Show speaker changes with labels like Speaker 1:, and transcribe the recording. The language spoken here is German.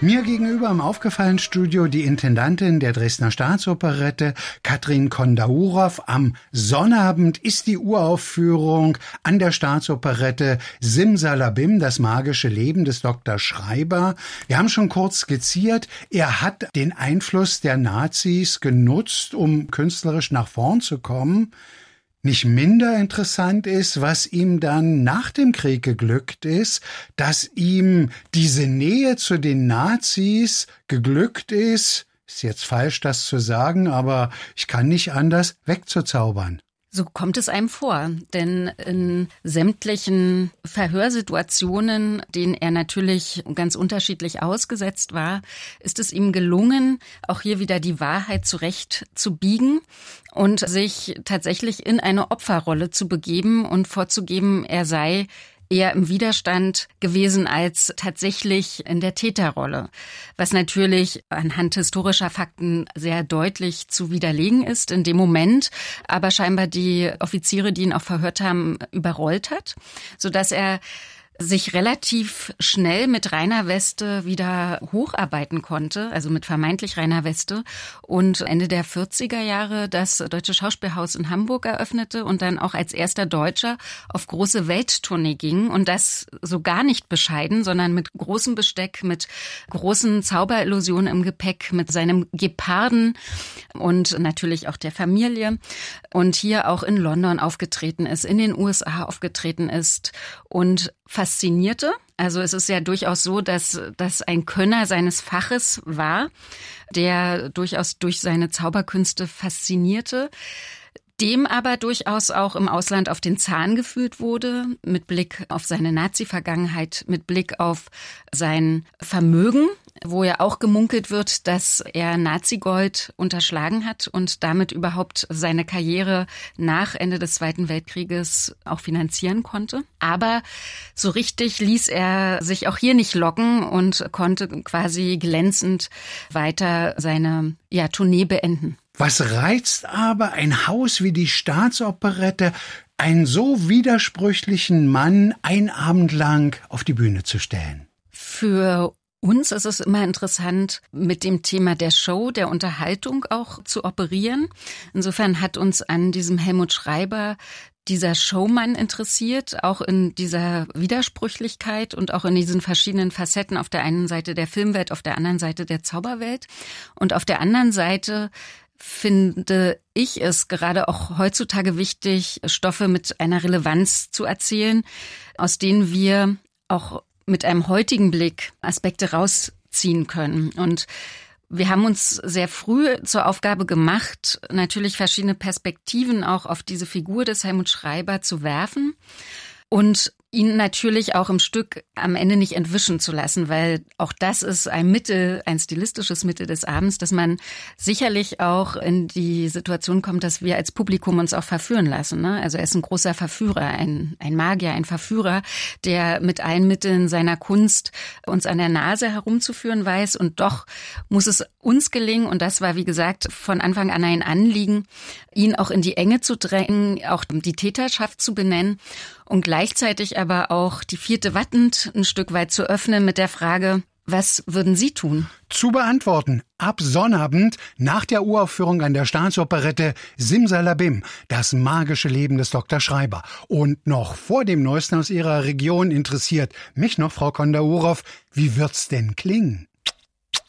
Speaker 1: Mir gegenüber im Aufgefallen-Studio die Intendantin der Dresdner Staatsoperette, Katrin Kondaurow. Am Sonnabend ist die Uraufführung an der Staatsoperette Simsalabim, das magische Leben des Dr. Schreiber. Wir haben schon kurz skizziert, er hat den Einfluss der Nazis genutzt, um künstlerisch nach vorn zu kommen. Nicht minder interessant ist, was ihm dann nach dem Krieg geglückt ist, dass ihm diese Nähe zu den Nazis geglückt ist jetzt falsch, das zu sagen, aber ich kann nicht anders, wegzuzaubern.
Speaker 2: So kommt es einem vor, denn in sämtlichen Verhörsituationen, denen er natürlich ganz unterschiedlich ausgesetzt war, ist es ihm gelungen, auch hier wieder die Wahrheit zurechtzubiegen und sich tatsächlich in eine Opferrolle zu begeben und vorzugeben, er sei eher im Widerstand gewesen als tatsächlich in der Täterrolle. Was natürlich anhand historischer Fakten sehr deutlich zu widerlegen ist in dem Moment, aber scheinbar die Offiziere, die ihn auch verhört haben, überrollt hat, sodass er sich relativ schnell mit reiner Weste wieder hocharbeiten konnte, also mit vermeintlich reiner Weste, und Ende der 40er Jahre das Deutsche Schauspielhaus in Hamburg eröffnete und dann auch als erster Deutscher auf große Welttournee ging und das so gar nicht bescheiden, sondern mit großem Besteck, mit großen Zauberillusionen im Gepäck, mit seinem Geparden und natürlich auch der Familie und hier auch in London aufgetreten ist, in den USA aufgetreten ist und faszinierte. Also es ist ja durchaus so, dass das ein Könner seines Faches war, der durchaus durch seine Zauberkünste faszinierte, dem aber durchaus auch im Ausland auf den Zahn gefühlt wurde, mit Blick auf seine Nazi-Vergangenheit, mit Blick auf sein Vermögen, wo ja auch gemunkelt wird, dass er Nazigold unterschlagen hat und damit überhaupt seine Karriere nach Ende des Zweiten Weltkrieges auch finanzieren konnte. Aber so richtig ließ er sich auch hier nicht locken und konnte quasi glänzend weiter seine Tournee beenden.
Speaker 1: Was reizt aber ein Haus wie die Staatsoperette, einen so widersprüchlichen Mann einen Abend lang auf die Bühne zu stellen?
Speaker 2: Für uns ist es immer interessant, mit dem Thema der Show, der Unterhaltung auch zu operieren. Insofern hat uns an diesem Helmut Schreiber dieser Showmann interessiert, auch in dieser Widersprüchlichkeit und auch in diesen verschiedenen Facetten, auf der einen Seite der Filmwelt, auf der anderen Seite der Zauberwelt und auf der anderen Seite finde ich es gerade auch heutzutage wichtig, Stoffe mit einer Relevanz zu erzählen, aus denen wir auch mit einem heutigen Blick Aspekte rausziehen können. Und wir haben uns sehr früh zur Aufgabe gemacht, natürlich verschiedene Perspektiven auch auf diese Figur des Helmut Schreiber zu werfen und ihn natürlich auch im Stück am Ende nicht entwischen zu lassen, weil auch das ist ein Mittel, ein stilistisches Mittel des Abends, dass man sicherlich auch in die Situation kommt, dass wir als Publikum uns auch verführen lassen. Ne? Also er ist ein großer Verführer, ein Magier, ein Verführer, der mit allen Mitteln seiner Kunst uns an der Nase herumzuführen weiß und doch muss es uns gelingen, und das war wie gesagt von Anfang an ein Anliegen, ihn auch in die Enge zu drängen, auch die Täterschaft zu benennen und gleichzeitig aber auch die vierte Wand ein Stück weit zu öffnen mit der Frage, was würden Sie tun?
Speaker 1: Zu beantworten ab Sonnabend nach der Uraufführung an der Staatsoperette Simsalabim, das magische Leben des Dr. Schreiber. Und noch vor dem Neuesten aus Ihrer Region interessiert mich noch, Frau Kondaurow, wie wird's denn klingen?